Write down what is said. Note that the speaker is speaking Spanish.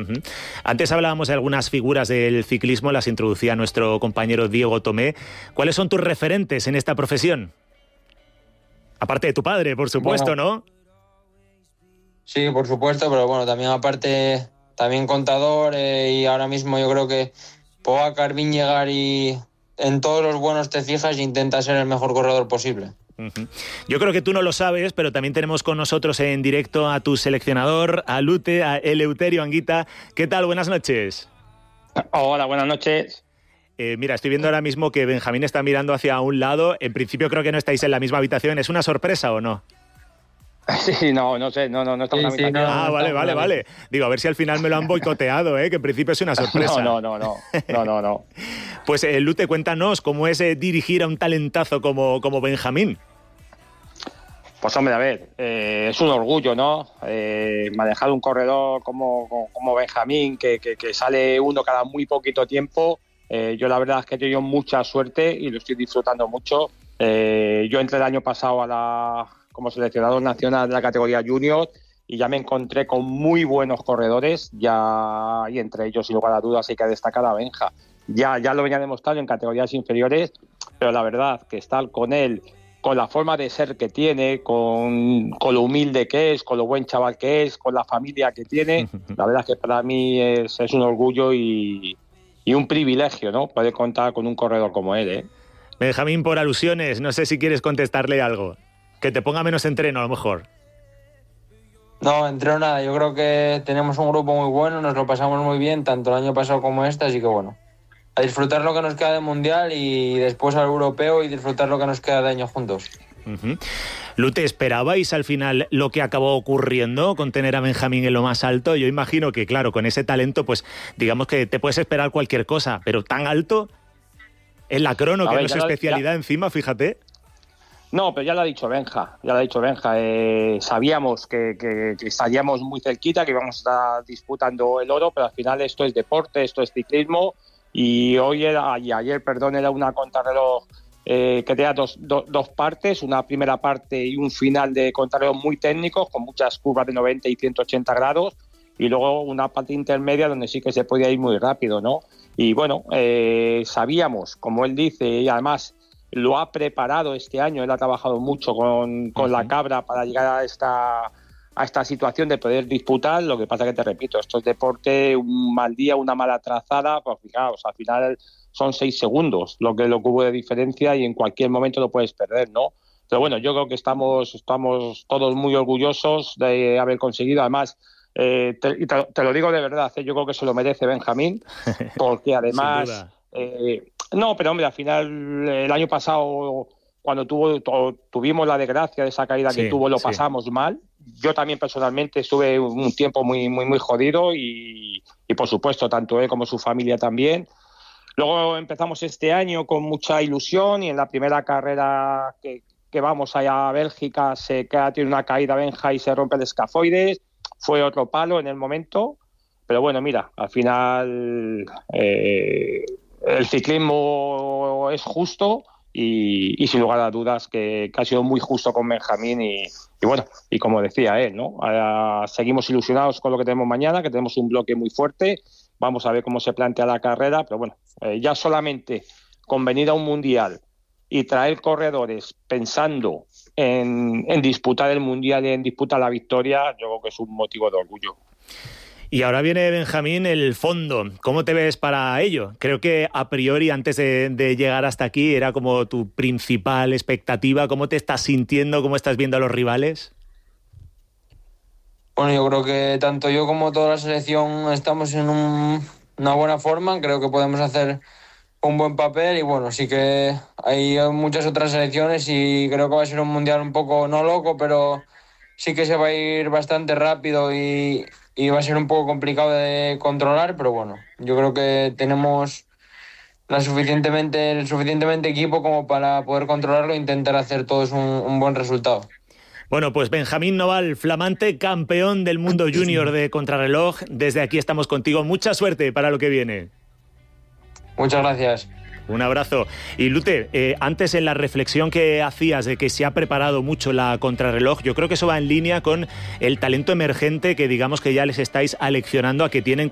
Uh-huh. Antes hablábamos de algunas figuras del ciclismo, las introducía nuestro compañero Diego Tomé. ¿Cuáles son tus referentes en esta profesión? Aparte de tu padre, por supuesto, ¿no? Sí, por supuesto, pero bueno, también aparte, también contador, y ahora mismo yo creo que Pogačar, Vingegaard, y en todos los buenos te fijas e intenta ser el mejor corredor posible. Uh-huh. Yo creo que tú no lo sabes, pero también tenemos con nosotros en directo a tu seleccionador, a Lute, a Eleuterio Anguita. ¿Qué tal? Buenas noches. Hola, buenas noches. Mira, estoy viendo ahora mismo que Benjamín está mirando hacia un lado. En principio creo que no estáis en la misma habitación. ¿Es una sorpresa o no? Sí, no sé, no estamos en la habitación. Ah, vale. Digo, a ver si al final me lo han boicoteado, que en principio es una sorpresa. No. Pues, Lute, cuéntanos cómo es dirigir a un talentazo como Benjamín. Pues hombre, a ver, es un orgullo, ¿no? Manejar un corredor como Benjamín, que sale uno cada muy poquito tiempo. Yo la verdad es que he tenido mucha suerte y lo estoy disfrutando mucho. Yo entré el año pasado como seleccionador nacional de la categoría junior y ya me encontré con muy buenos corredores, y entre ellos, sin lugar a dudas, hay que destacar a Benja. Ya lo venía demostrando en categorías inferiores, pero la verdad que estar con él, con la forma de ser que tiene, con lo humilde que es, con lo buen chaval que es, con la familia que tiene, la verdad es que para mí es un orgullo y un privilegio, ¿no? Poder contar con un corredor como él, Benjamín, por alusiones, no sé si quieres contestarle algo. Que te ponga menos entreno, a lo mejor. No, entreno nada. Yo creo que tenemos un grupo muy bueno, nos lo pasamos muy bien, tanto el año pasado como este, así que bueno, a disfrutar lo que nos queda de Mundial y después al Europeo y disfrutar lo que nos queda de año juntos. Uh-huh. Lute, ¿esperabais al final lo que acabó ocurriendo con tener a Benjamín en lo más alto? Yo imagino que, claro, con ese talento, pues digamos que te puedes esperar cualquier cosa, pero tan alto, en la crono, que no es su especialidad encima, fíjate. No, pero ya lo ha dicho Benja. Sabíamos que estaríamos muy cerquita, que íbamos a estar disputando el oro, pero al final esto es deporte, esto es ciclismo, y ayer era una contrarreloj que tenía dos partes, una primera parte y un final de contrarreloj muy técnicos, con muchas curvas de 90 y 180 grados, y luego una parte intermedia donde sí que se podía ir muy rápido, ¿no? Y bueno, sabíamos, como él dice, y además lo ha preparado este año, él ha trabajado mucho con la cabra para llegar a esta situación de poder disputar. Lo que pasa que, te repito, esto es deporte, un mal día, una mala trazada, pues fijaos, al final son 6 segundos lo que hubo de diferencia y en cualquier momento lo puedes perder, ¿no? Pero bueno, yo creo que estamos todos muy orgullosos de haber conseguido, además, te lo digo de verdad, yo creo que se lo merece Benjamín, porque además... No, pero hombre, al final el año pasado, cuando tuvimos la desgracia de esa caída que tuvo, lo pasamos mal. Yo también personalmente estuve un tiempo muy, muy, muy jodido y por supuesto, tanto él como su familia también. Luego empezamos este año con mucha ilusión y en la primera carrera que vamos allá a Bélgica tiene una caída Benja y se rompe el escafoides. Fue otro palo en el momento, pero bueno, mira, al final... el ciclismo es justo y sin lugar a dudas que ha sido muy justo con Benjamín y bueno, y como decía él, ¿no? Ahora seguimos ilusionados con lo que tenemos mañana, que tenemos un bloque muy fuerte, vamos a ver cómo se plantea la carrera, pero bueno, ya solamente con venir a un mundial y traer corredores pensando en disputar el mundial y en disputar la victoria, yo creo que es un motivo de orgullo. Y ahora viene, Benjamín, el fondo. ¿Cómo te ves para ello? Creo que a priori, antes de llegar hasta aquí, era como tu principal expectativa. ¿Cómo te estás sintiendo? ¿Cómo estás viendo a los rivales? Bueno, yo creo que tanto yo como toda la selección estamos en una buena forma. Creo que podemos hacer un buen papel y bueno, sí que hay muchas otras selecciones y creo que va a ser un mundial un poco, no loco, pero sí que se va a ir bastante rápido y va a ser un poco complicado de controlar, pero bueno, yo creo que tenemos el suficientemente equipo como para poder controlarlo e intentar hacer todos un buen resultado. Bueno, pues Benjamín Noval, flamante campeón del mundo junior de contrarreloj, desde aquí estamos contigo. Mucha suerte para lo que viene. Muchas gracias. Un abrazo. Y Lute, antes en la reflexión que hacías de que se ha preparado mucho la contrarreloj, yo creo que eso va en línea con el talento emergente que digamos que ya les estáis aleccionando a que tienen